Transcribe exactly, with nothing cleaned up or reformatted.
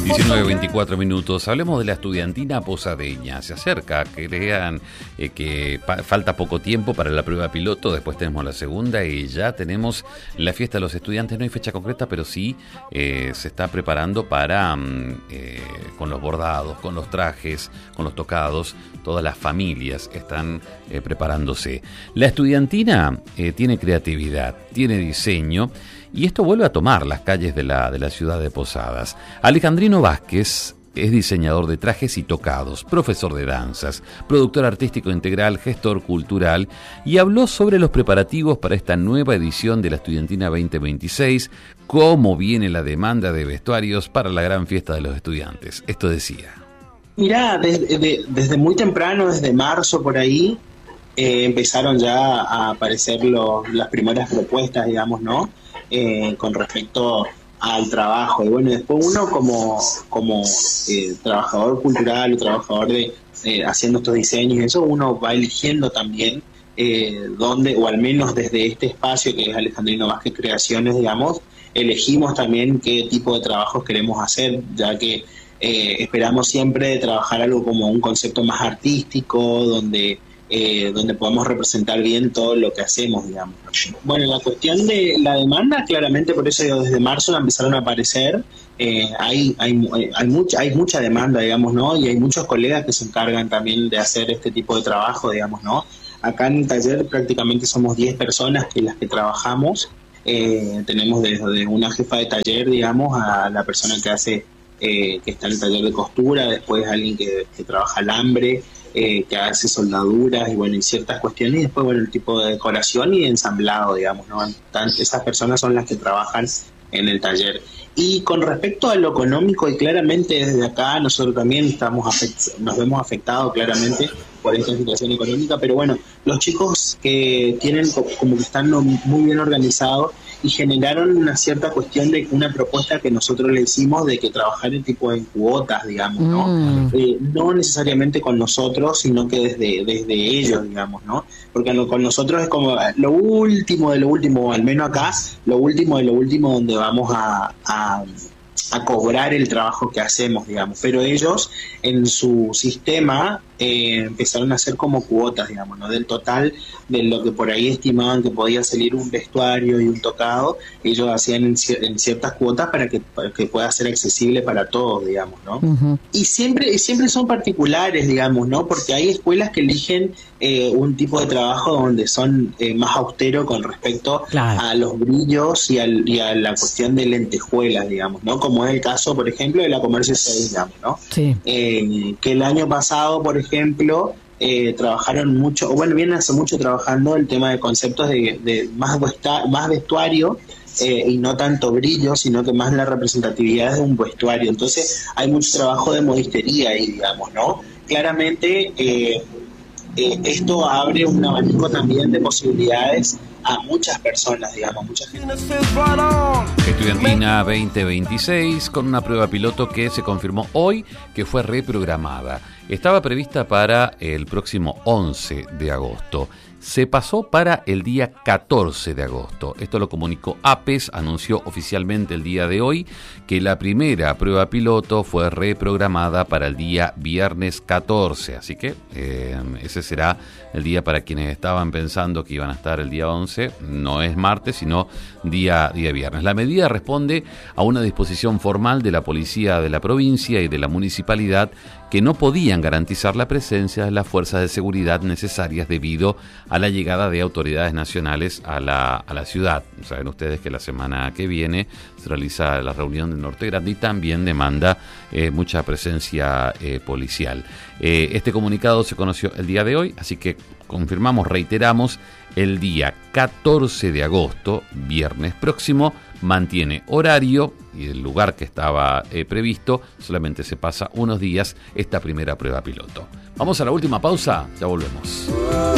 diecinueve veinticuatro minutos. Hablemos de la estudiantina posadeña. Se acerca, crean eh, que pa- falta poco tiempo para la prueba piloto. Después tenemos la segunda y ya tenemos la fiesta de los estudiantes. No hay fecha concreta, pero sí eh, se está preparando para mm, eh, con los bordados, con los trajes, con los tocados. Todas las familias están eh, preparándose. La estudiantina eh, tiene creatividad, tiene diseño. Y esto vuelve a tomar las calles de la, de la ciudad de Posadas. Alejandrino Vázquez es diseñador de trajes y tocados, profesor de danzas, productor artístico integral, gestor cultural, y habló sobre los preparativos para esta nueva edición de la Estudiantina veinte veintiséis, cómo viene la demanda de vestuarios para la gran fiesta de los estudiantes. Esto decía. Mirá, desde, de, desde muy temprano, desde marzo por ahí, eh, empezaron ya a aparecer los, las primeras propuestas, digamos, ¿no? Eh, con respecto al trabajo. Y bueno, después uno como, como eh, trabajador cultural o trabajador de eh, haciendo estos diseños y eso, uno va eligiendo también eh, dónde, o al menos desde este espacio que es Alejandrino Vázquez Creaciones, digamos, elegimos también qué tipo de trabajos queremos hacer, ya que eh, esperamos siempre trabajar algo como un concepto más artístico, donde Eh, donde podamos representar bien todo lo que hacemos, digamos. Bueno, la cuestión de la demanda, claramente, por eso desde marzo empezaron a aparecer, eh, hay hay hay mucha hay mucha demanda, digamos, ¿no? Y hay muchos colegas que se encargan también de hacer este tipo de trabajo, digamos, ¿no? Acá en el taller prácticamente somos diez personas que las que trabajamos, eh, tenemos desde una jefa de taller, digamos, a la persona que hace, eh, que está en el taller de costura, después alguien que, que trabaja alambre, Eh, que hace soldaduras y bueno, y ciertas cuestiones, y después bueno, el tipo de decoración y ensamblado, digamos, ¿no? Esas personas son las que trabajan en el taller. Y con respecto a lo económico, y claramente desde acá nosotros también estamos afect- nos vemos afectados claramente por esta situación económica, pero bueno, los chicos que tienen como que están muy bien organizados y generaron una cierta cuestión de una propuesta que nosotros le hicimos de que trabajar en tipo en cuotas, digamos, ¿no? Mm. Eh, no necesariamente con nosotros, sino que desde, desde ellos, digamos, ¿no? Porque lo, con nosotros es como lo último de lo último, al menos acá, lo último de lo último donde vamos a, a, a cobrar el trabajo que hacemos, digamos. Pero ellos en su sistema eh, empezaron a hacer como cuotas, digamos, ¿no? Del total de lo que por ahí estimaban que podía salir un vestuario y un tocado, ellos hacían en, en ciertas cuotas para que, para que pueda ser accesible para todos, digamos, ¿no? Uh-huh. Y siempre, siempre son particulares, digamos, ¿no? Porque hay escuelas que eligen eh, un tipo de trabajo donde son eh, más austeros con respecto claro. a los brillos y, al, y a la cuestión de lentejuelas, digamos, ¿no? Como es el caso, por ejemplo, de la Comercio seis, digamos, ¿no? Sí. Eh, que el año pasado, por ejemplo, Eh, trabajaron mucho, o bueno, vienen hace mucho trabajando el tema de conceptos de, de más, vesta, más vestuario eh, y no tanto brillo, sino que más la representatividad de un vestuario. Entonces hay mucho trabajo de modistería ahí, digamos, ¿no? Claramente eh, eh, esto abre un abanico también de posibilidades a muchas personas, digamos, mucha gente. Estudiantina veinte veintiséis con una prueba piloto que se confirmó hoy que fue reprogramada. Estaba prevista para el próximo once de agosto. Se pasó para el día catorce de agosto. Esto lo comunicó APES, anunció oficialmente el día de hoy que la primera prueba piloto fue reprogramada para el día viernes catorce. Así que eh, ese será el día para quienes estaban pensando que iban a estar el día once. No es martes, sino día, día viernes. La medida responde a una disposición formal de la policía de la provincia y de la municipalidad que no podían garantizar la presencia de las fuerzas de seguridad necesarias debido a la llegada de autoridades nacionales a la, a la ciudad. Saben ustedes que la semana que viene se realiza la reunión del Norte Grande y también demanda eh, mucha presencia eh, policial. Eh, este comunicado se conoció el día de hoy, así que confirmamos, reiteramos, el día catorce de agosto, viernes próximo, mantiene horario y el lugar que estaba eh, previsto, solamente se pasa unos días esta primera prueba piloto. Vamos a la última pausa, ya volvemos.